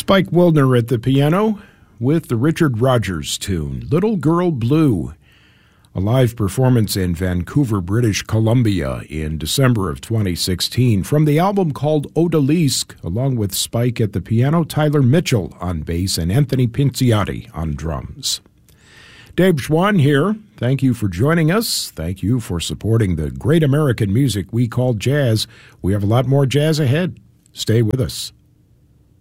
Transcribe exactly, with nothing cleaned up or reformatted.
Spike Wildner at the piano with the Richard Rodgers tune, Little Girl Blue, a live performance in Vancouver, British Columbia in December of twenty sixteen from the album called Odalisque, along with Spike at the piano, Tyler Mitchell on bass, and Anthony Pinciotti on drums. Dave Schwann here. Thank you for joining us. Thank you for supporting the great American music we call jazz. We have a lot more jazz ahead. Stay with us.